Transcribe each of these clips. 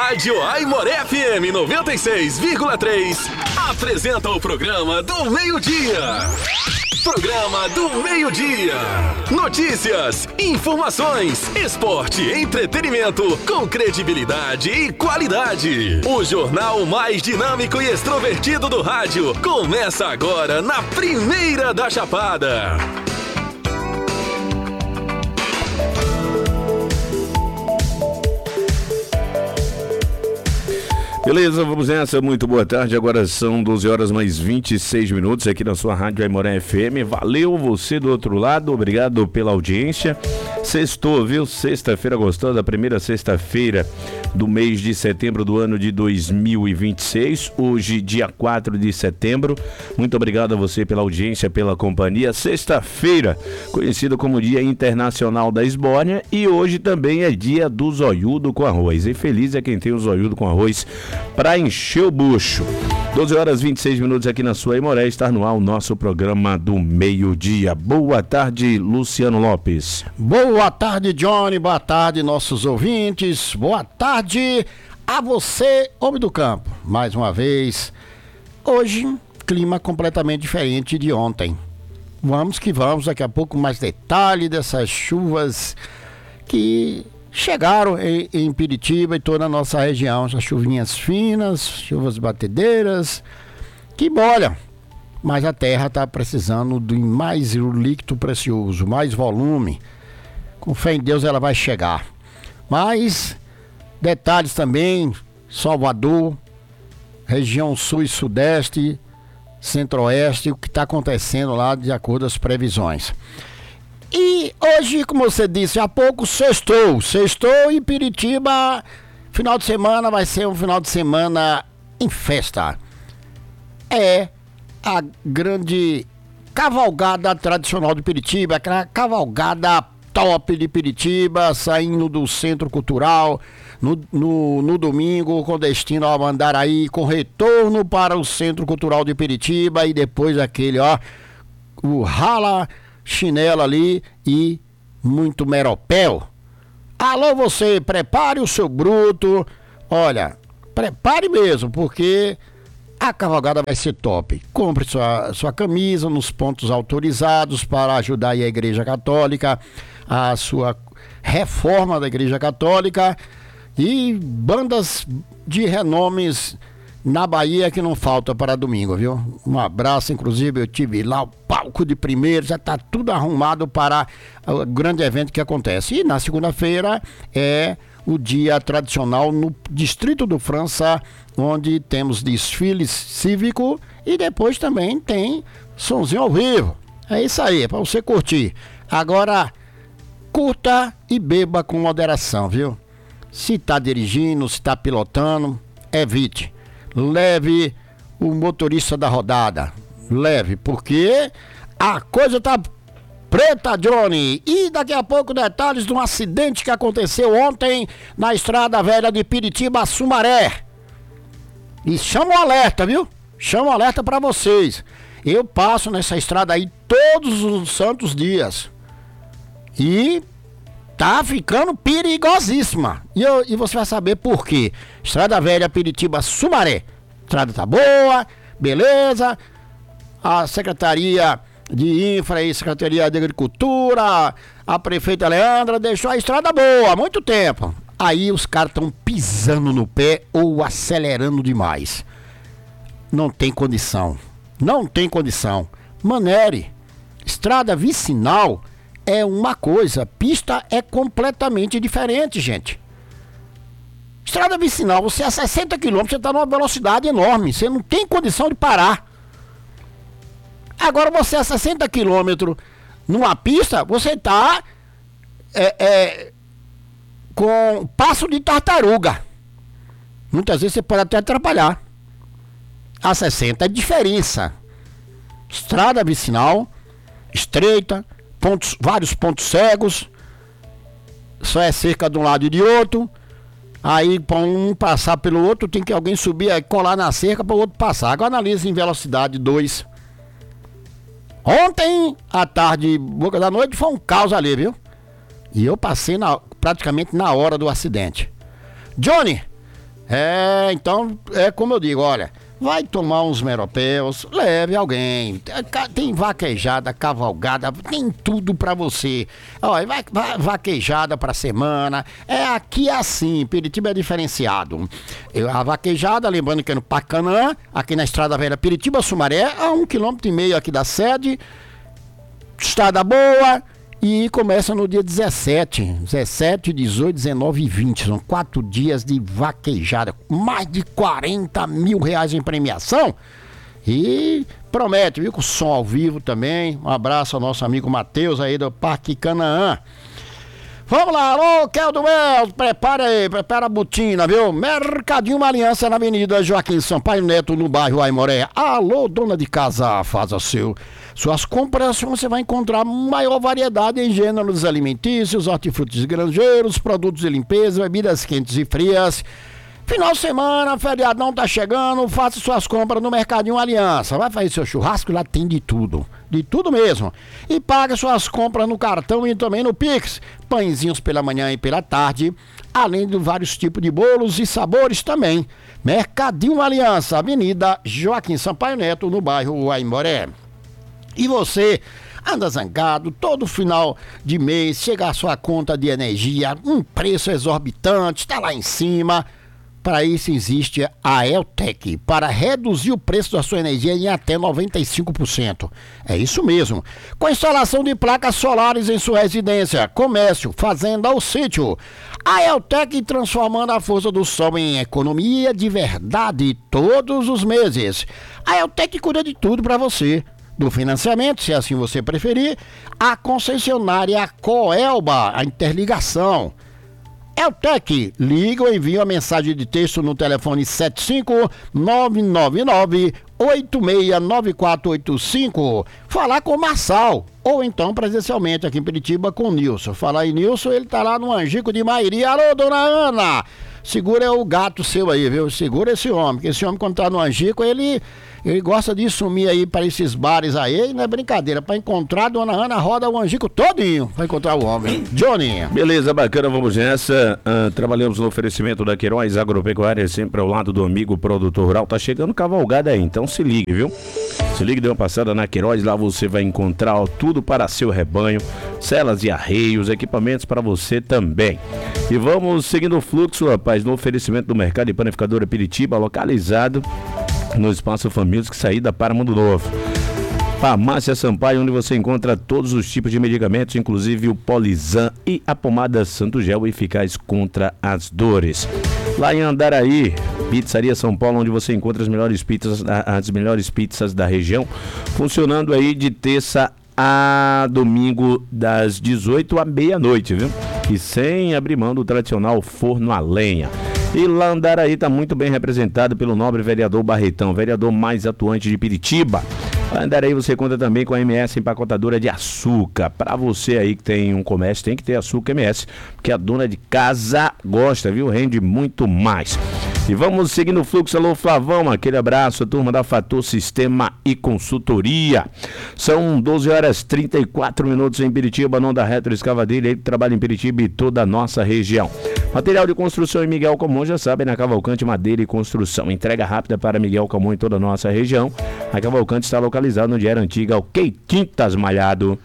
Rádio Aimoré FM 96,3 apresenta o programa do meio-dia. Programa do meio-dia. Notícias, informações, esporte, entretenimento com credibilidade e qualidade. O jornal mais dinâmico e extrovertido do rádio começa agora na primeira da Chapada. Beleza, vamos nessa, muito boa tarde, agora são 12 horas mais 26 minutos aqui na sua Rádio Aimoré FM, valeu você do outro lado, obrigado pela audiência. Sextou, viu? Sexta-feira gostosa, a primeira sexta-feira do mês de setembro do ano de 2026, hoje dia 4 de setembro, muito obrigado a você pela audiência, pela companhia. Sexta-feira, conhecido como Dia Internacional da Esbórnia, e hoje também é dia do zoiudo com arroz, e feliz é quem tem o zoiudo com arroz para encher o bucho. 12 horas 26 minutos aqui na sua Aimoré, está no ar o nosso programa do meio-dia. Boa tarde, Luciano Lopes. Boa tarde, Johnny, boa tarde, nossos ouvintes, boa tarde a você, homem do campo. Mais uma vez, hoje, clima completamente diferente de ontem. Vamos que vamos, daqui a pouco mais detalhe dessas chuvas que chegaram em Piritiba e toda a nossa região, essas chuvinhas finas, chuvas batedeiras, que molham, mas a terra está precisando de mais líquido precioso, mais volume. Com fé em Deus ela vai chegar. Mas detalhes também, Salvador, região sul e sudeste, centro-oeste, o que está acontecendo lá de acordo com as previsões. E hoje, como você disse há pouco, sextou em Piritiba. Final de semana vai ser um final de semana em festa. É a grande cavalgada tradicional de Piritiba, aquela cavalgada top de Piritiba, saindo do Centro Cultural no domingo, com destino ao Mandaraí, com retorno para o Centro Cultural de Piritiba e depois aquele, o rala chinelo ali e muito meropel. Alô você, prepare o seu bruto, olha, prepare mesmo, porque a cavalgada vai ser top. Compre sua camisa nos pontos autorizados para ajudar aí a Igreja Católica, a sua reforma da Igreja Católica e bandas de renomes na Bahia que não falta para domingo, viu? Um abraço, inclusive eu tive lá o palco de primeiro, já está tudo arrumado para o grande evento que acontece. E na segunda-feira é o dia tradicional no Distrito do França, onde temos desfile cívico e depois também tem sonzinho ao vivo. É isso aí, é para você curtir. Agora, curta e beba com moderação, viu? Se está dirigindo, se está pilotando, evite. Leve o motorista da rodada. Leve, porque a coisa tá preta, Johnny. E daqui a pouco detalhes de um acidente que aconteceu ontem na Estrada Velha de Piritiba a Sumaré. E chama o alerta, viu? Chama o alerta pra vocês. Eu passo nessa estrada aí todos os santos dias. E tá ficando perigosíssima. E você vai saber por quê. Estrada Velha, Piritiba, Sumaré. Estrada tá boa, beleza. A Secretaria de Infra e Secretaria de Agricultura, a prefeita Leandra deixou a estrada boa há muito tempo. Aí os caras estão pisando no pé ou acelerando demais. Não tem condição. Não tem condição. Manere. Estrada vicinal é uma coisa, pista é completamente diferente, gente. Estrada vicinal, você a 60 km, você está numa velocidade enorme, você não tem condição de parar. Agora você a 60 km numa pista, você está com passo de tartaruga. Muitas vezes você pode até atrapalhar. A 60 é diferença. Estrada vicinal, estreita, vários pontos cegos, só é cerca de um lado e de outro. Aí para um passar pelo outro tem que alguém subir e colar na cerca para o outro passar. Agora analisa em velocidade 2. Ontem à tarde, boca da noite, foi um caos ali, viu? E eu passei praticamente na hora do acidente. Johnny, Então, é como eu digo, olha, vai tomar uns meropéus, leve alguém. Tem vaquejada, cavalgada, tem tudo pra você. Olha, vai vaquejada pra semana. Aqui assim, Piritiba é diferenciado. A vaquejada, lembrando que é no Pacanã, aqui na Estrada Velha Piritiba-Sumaré, a 1,5 km aqui da sede. Estrada boa. E começa no dia 17, 18, 19 e 20. São 4 dias de vaquejada. Mais de 40 mil reais em premiação. E promete, viu? Com som ao vivo também. Um abraço ao nosso amigo Matheus aí do Parque Canaã. Vamos lá, alô, Keldo Mel, prepara a botina, viu? Mercadinho Aliança na Avenida Joaquim Sampaio Neto, no bairro Aimoré. Alô, dona de casa, faça suas compras, você vai encontrar maior variedade em gêneros alimentícios, hortifrutis granjeiros, produtos de limpeza, bebidas quentes e frias. Final de semana, feriadão tá chegando, faça suas compras no Mercadinho Aliança. Vai fazer seu churrasco, lá tem de tudo mesmo. E paga suas compras no cartão e também no Pix. Pãezinhos pela manhã e pela tarde, além de vários tipos de bolos e sabores também. Mercadinho Aliança, Avenida Joaquim Sampaio Neto, no bairro Aimoré. E você anda zangado, todo final de mês chega a sua conta de energia, um preço exorbitante, está lá em cima. Para isso existe a Eltec, para reduzir o preço da sua energia em até 95%. É isso mesmo. Com instalação de placas solares em sua residência, comércio, fazenda ou sítio. A Eltec transformando a força do sol em economia de verdade todos os meses. A Eltec cuida de tudo para você. Do financiamento, se assim você preferir, a concessionária Coelba, a interligação. Eltec, liga ou envia uma mensagem de texto no telefone 75999-869485. Falar com o Marçal, ou então presencialmente aqui em Piritiba com o Nilson. Falar em Nilson, ele tá lá no Angico de Mairi. Alô, dona Ana! Segura o gato seu aí, viu? Segura esse homem, porque esse homem quando tá no Angico, ele gosta de sumir aí para esses bares aí, não é brincadeira. Para encontrar a dona Ana, roda o Angico todinho para encontrar o homem. Johnny. Beleza, bacana, vamos nessa. Trabalhamos no oferecimento da Queiroz Agropecuária, sempre ao lado do amigo produtor rural. Tá chegando cavalgada aí, então se ligue, viu? Se ligue, dê uma passada na Queiroz, lá você vai encontrar tudo para seu rebanho, celas e arreios, equipamentos para você também. E vamos seguindo o fluxo, rapaz, no oferecimento do Mercado de Panificadora Piritiba, localizado no Espaço Famílias, que saída para Mundo Novo. Farmácia Sampaio, onde você encontra todos os tipos de medicamentos, inclusive o Polizan e a pomada Santo Gel, eficaz contra as dores. Lá em Andaraí, Pizzaria São Paulo, onde você encontra as melhores pizzas da região, funcionando aí de terça a domingo das 18 à meia-noite, viu? E sem abrir mão do tradicional forno a lenha. E lá Andaraí está muito bem representado pelo nobre vereador Barretão, vereador mais atuante de Piritiba. Lá Andaraí você conta também com a MS Empacotadora de Açúcar. Para você aí que tem um comércio, tem que ter açúcar MS, porque a dona de casa gosta, viu? Rende muito mais. E vamos seguindo o fluxo. Alô, Flavão, aquele abraço, a turma da Fator Sistema e Consultoria. São 12h34 em Piritiba, não da Retro Escavadeira, ele trabalha em Piritiba e toda a nossa região. Material de construção em Miguel Camon, já sabem, na Cavalcante Madeira e Construção. Entrega rápida para Miguel Camon em toda a nossa região. A Cavalcante está localizada no era antiga, o Queitintas Malhado.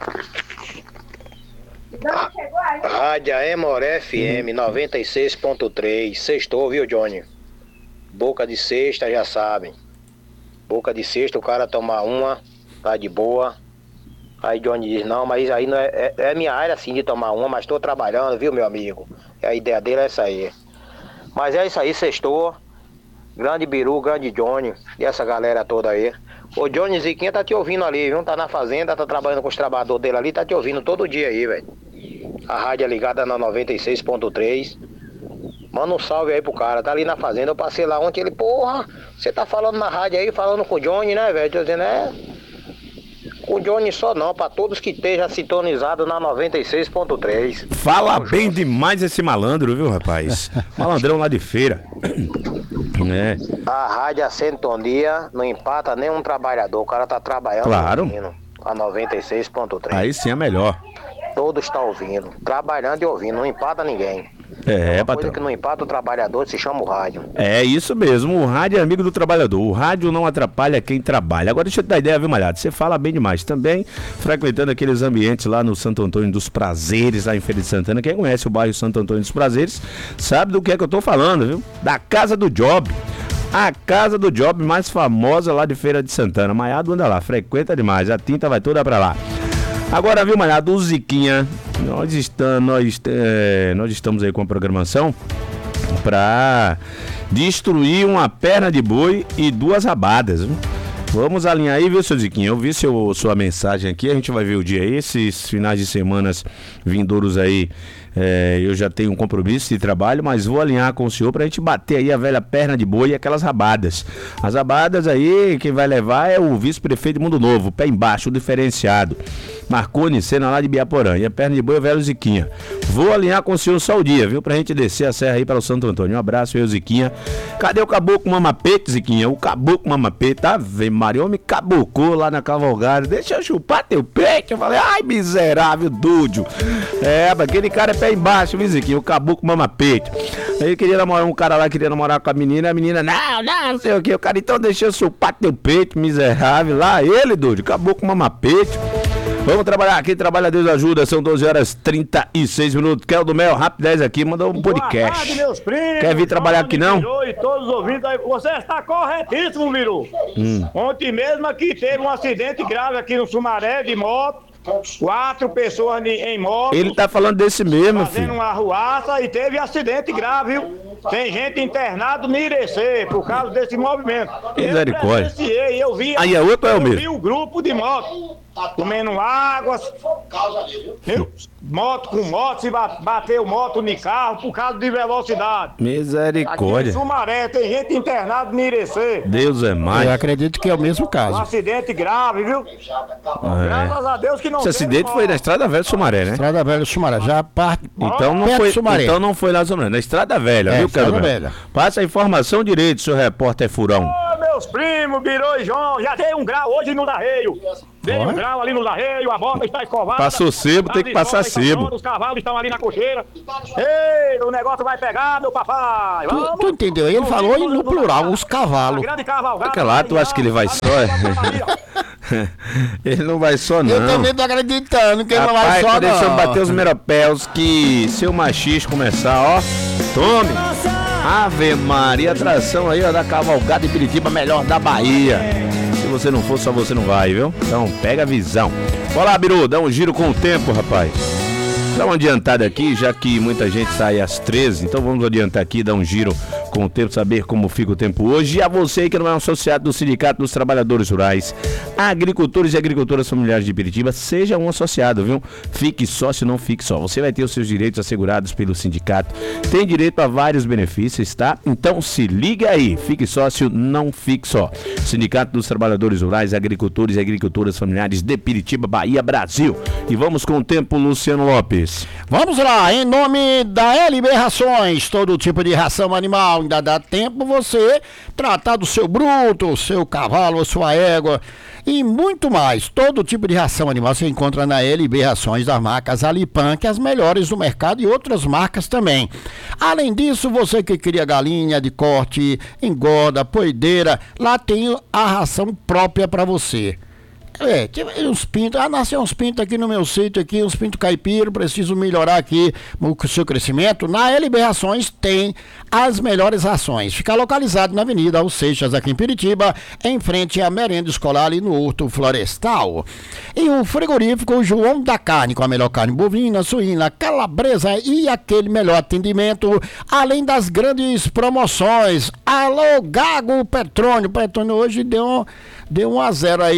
Rádio Aimoré FM 96.3. Sextou, viu, Johnny? Boca de sexta, já sabem. Boca de sexta, o cara toma uma, tá de boa. Aí Johnny diz, não, mas aí não é minha área assim de tomar uma, mas tô trabalhando, viu, meu amigo? E a ideia dele é essa aí. Mas é isso aí, sextou. Grande Biru, grande Johnny e essa galera toda aí. O Johnny Ziquinha tá te ouvindo ali, viu? Tá na fazenda, tá trabalhando com os trabalhadores dele ali, tá te ouvindo todo dia aí, velho. A rádio é ligada na 96.3. Manda um salve aí pro cara, tá ali na fazenda. Eu passei lá ontem, ele, porra, você tá falando na rádio aí, falando com o Johnny, né, velho? Tô dizendo, com o Johnny só não, pra todos que estejam sintonizados na 96.3. Fala bem demais esse malandro, viu, rapaz? Malandrão lá de feira. É. A rádio Sintonia não empata nenhum trabalhador, o cara tá trabalhando. Claro. Ouvindo, a 96.3. Aí sim é melhor. Todos estão ouvindo, trabalhando e ouvindo, não empata ninguém. É, Uma patrão. coisa que não empata o trabalhador se chama o rádio. É isso mesmo, o rádio é amigo do trabalhador, o rádio não atrapalha quem trabalha. Agora deixa eu te dar ideia, viu, Malhado? Você fala bem demais. Também frequentando aqueles ambientes lá no Santo Antônio dos Prazeres, lá em Feira de Santana. Quem conhece o bairro Santo Antônio dos Prazeres sabe do que é que eu tô falando, viu? Da Casa do Job. A Casa do Job mais famosa lá de Feira de Santana. Malhado anda lá, frequenta demais, a tinta vai toda pra lá. Agora, viu, Malhado, o Ziquinha, nós estamos aí com a programação para destruir uma perna de boi e 2 rabadas, viu? Vamos alinhar aí, viu, seu Ziquinha? Eu vi sua mensagem aqui, a gente vai ver o dia aí, esses finais de semanas vindouros aí, eu já tenho um compromisso de trabalho, mas vou alinhar com o senhor pra gente bater aí a velha perna de boi e aquelas rabadas. As rabadas aí, quem vai levar é o vice-prefeito de Mundo Novo, pé embaixo, o diferenciado. Marconi, cena lá de Biaporã. E a perna de boi é o velho Ziquinha. Vou alinhar com o senhor só o dia, viu? Pra gente descer a serra aí para o Santo Antônio. Um abraço, eu, Ziquinha. Cadê o caboclo mamapete, Ziquinha? O caboclo mamapete, Ave Maria, me cabocou lá na cavalgada. Deixa eu chupar teu peito. Eu falei, ai, miserável, Dúdio. Aquele cara é pé embaixo, viu, Ziquinha? O caboclo mamapete. Aí queria namorar, um cara lá queria namorar com a menina não sei o que. O cara, então deixa eu chupar teu peito, miserável. Lá ele, Dúdio, caboclo mamapete. Vamos trabalhar aqui, trabalha Deus ajuda, são 12h36. Quero do Mel, rápido 10 aqui, mandou um podcast. Boa tarde, meus primos. Quer vir trabalhar aqui não? E todos os ouvintes aí, você está corretíssimo, Miru. Ontem mesmo aqui teve um acidente grave aqui no Sumaré de moto, 4 pessoas em moto. Ele tá falando desse mesmo, fazendo filho. uma arruaça e teve acidente grave, viu? Tem gente internado no Irecê por causa desse movimento. Misericórdia. Eu vi. Aí é outro ou é o mesmo? Eu vi o grupo de moto comendo águas. Moto com moto, se bateu moto no carro por causa de velocidade. Aqui em Misericórdia. Sumaré tem gente internada no Irecê. Deus é Eu mais. acredito que é o mesmo Um caso. acidente grave, viu? Graças a Deus que não Esse teve acidente foi na morte. Estrada Velha do Sumaré, né? Estrada Velha Sumaré, já parte. Então não perto foi, do Sumaré. então não foi lá no Sumaré, na Estrada Velha, viu, Estrada Carol? Velha. Passa a informação direito, seu repórter Furão. Ô, meus primos, Birô e João, já dei um grau hoje no Darreio. Dei um grau ali no Darreio, a bota está escovada. Passou sebo, tem que passar sebo. Os cavalos estão ali na cocheira. Ei, o negócio vai pegar, meu papai. Vamos. Tu entendeu? Ele falou no plural, os cavalos. Grande cavalgada. Aquela, tu acha que ele vai só? Ele não vai só, não. Eu também tô acreditando que ele não vai Rapaz, só tá deixando não. bater os meropéus que seu machismo começar, ó. Tome! Ave Maria, atração aí, ó, da cavalgada de Piritiba, melhor da Bahia. Se você não for, só você não vai, viu? Então, pega a visão. Bora lá, Biru, dá um giro com o tempo, rapaz. Dá uma adiantada aqui, já que muita gente sai às 13, então vamos adiantar aqui, dar um giro com o tempo, saber como fica o tempo hoje. E a você que não é um associado do Sindicato dos Trabalhadores Rurais, agricultores e agricultoras familiares de Piritiba, seja um associado, viu? Fique sócio, não fique só. Você vai ter os seus direitos assegurados pelo sindicato, tem direito a vários benefícios, tá? Então se liga aí, fique sócio, não fique só. Sindicato dos Trabalhadores Rurais, agricultores e agricultoras familiares de Piritiba, Bahia, Brasil. E vamos com o tempo, Luciano Lopes. Vamos lá, em nome da LB Rações, todo tipo de ração animal, ainda dá tempo você tratar do seu bruto, seu cavalo, sua égua e muito mais. Todo tipo de ração animal você encontra na LB Rações das marcas Alipan, que é as melhores do mercado, e outras marcas também. Além disso, você que cria galinha de corte, engorda, poideira, lá tem a ração própria para você. Tive uns pintos, nasceu uns pintos aqui no meu sítio, aqui, uns pintos caipira, preciso melhorar aqui o seu crescimento. Na LB Rações tem as melhores rações. Fica localizado na Avenida Aos Seixas, aqui em Piritiba, em frente à merenda escolar ali no Horto Florestal. E o frigorífico João da Carne, com a melhor carne bovina, suína, calabresa e aquele melhor atendimento, além das grandes promoções. Alô, Gago Petrônio. Petrônio hoje deu 1-0 aí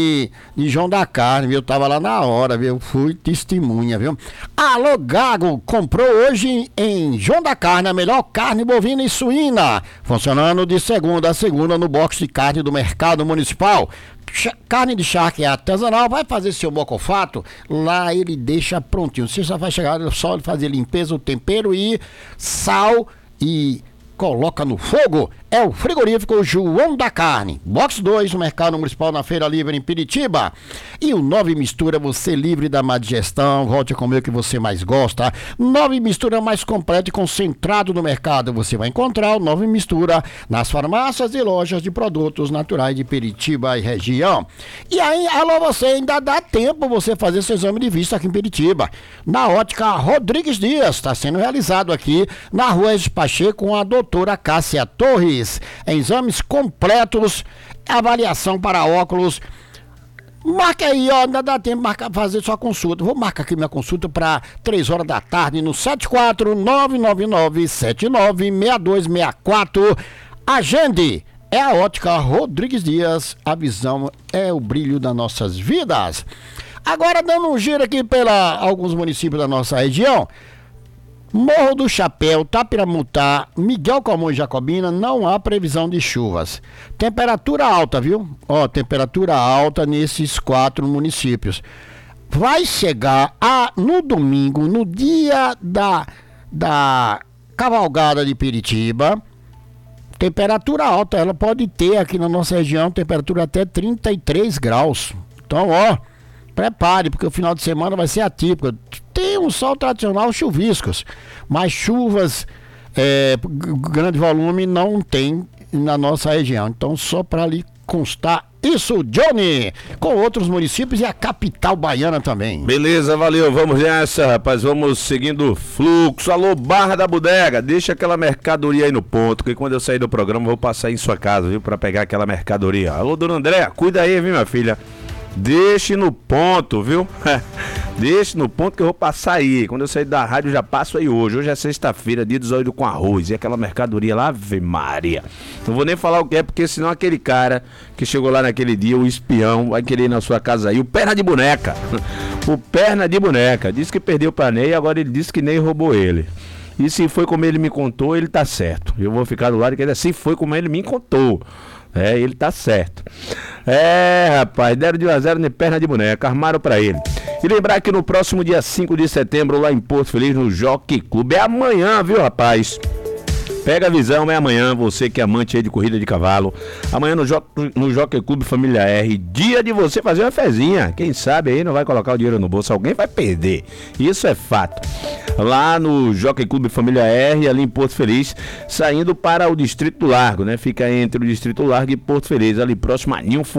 de João da Carne, viu? Tava lá na hora, viu? Fui testemunha, viu? Alô, Gago, comprou hoje em João da Carne a melhor carne bovina e suína, funcionando de segunda a segunda no box de carne do Mercado Municipal. Carne de charque artesanal, vai fazer seu mocofato, lá ele deixa prontinho. Você só vai chegar, só fazer limpeza, o tempero e sal e coloca no fogo. é o frigorífico João da Carne. Box 2 no Mercado Municipal na Feira Livre em Piritiba. E o 9 Mistura, você livre da má digestão, volte a comer o que você mais gosta. 9 Mistura mais completo e concentrado no mercado. Você vai encontrar o 9 Mistura nas farmácias e lojas de produtos naturais de Piritiba e região. E aí, alô, você ainda dá tempo você fazer seu exame de vista aqui em Piritiba. Na ótica Rodrigues Dias, está sendo realizado aqui na Rua Pacheco com a doutora Cássia Torres. Exames completos, avaliação para óculos. Marca aí, ó, ainda dá tempo de fazer sua consulta. Vou marcar aqui minha consulta para 3 horas da tarde no 74999796264. Agende! É a ótica Rodrigues Dias. A visão é o brilho das nossas vidas. Agora, dando um giro aqui pela alguns municípios da nossa região. Morro do Chapéu, Tapiramutá, Miguel Comum e Jacobina, não há previsão de chuvas. Temperatura alta, viu? Ó, temperatura alta nesses 4 municípios. Vai chegar no domingo, no dia da cavalgada de Piritiba, temperatura alta. Ela pode ter aqui na nossa região temperatura até 33 graus. Então, ó, prepare, porque o final de semana vai ser atípico. Tem um sol tradicional, chuviscos, mas chuvas, grande volume não tem na nossa região. Então, só para ali constar isso, Johnny, com outros municípios e a capital baiana também. Beleza, valeu, vamos nessa, rapaz, vamos seguindo o fluxo. Alô, Barra da Bodega, deixa aquela mercadoria aí no ponto, que quando eu sair do programa eu vou passar aí em sua casa, viu, para pegar aquela mercadoria. Alô, dona Andréa, cuida aí, viu, minha filha? Deixe no ponto, viu? Deixe no ponto que eu vou passar aí. Quando eu sair da rádio, eu já passo aí hoje. Hoje é sexta-feira, dia 18 com arroz. E aquela mercadoria lá, Ave Maria. Não vou nem falar o que é, porque senão aquele cara que chegou lá naquele dia, o espião, vai querer ir na sua casa aí. O Perna de Boneca. O Perna de Boneca. Disse que perdeu pra Ney, agora ele disse que Ney roubou ele. E se foi como ele me contou, ele tá certo. Eu vou ficar do lado que ele assim foi como ele me contou. Ele tá certo. Rapaz, deram de 1-0 na Perna de Boneca, armaram pra ele. E lembrar que no próximo dia 5 de setembro, lá em Porto Feliz, no Jockey Club, é amanhã, viu, rapaz? Pega a visão, é amanhã, você que é amante aí de corrida de cavalo. Amanhã no Jockey Clube Família R, dia de você fazer uma fezinha. Quem sabe aí não vai colocar o dinheiro no bolso, alguém vai perder. Isso é fato. Lá no Jockey Clube Família R, ali em Porto Feliz, saindo para o Distrito Largo, né? Fica entre o Distrito Largo e Porto Feliz, ali próximo a Ninho